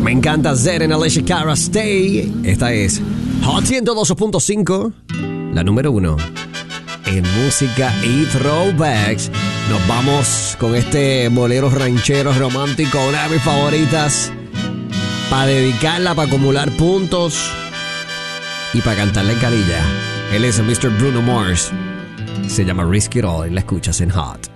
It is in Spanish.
Me encanta Zed en Alicia Cara, Stay. Esta es Hot 102.5, la número 1 en música y throwbacks. Nos vamos con este bolero ranchero romántico, una de mis favoritas, para dedicarla, para acumular puntos y para cantarla en carilla. Él es Mr. Bruno Mars. Se llama Risk It All y la escuchas en Hot.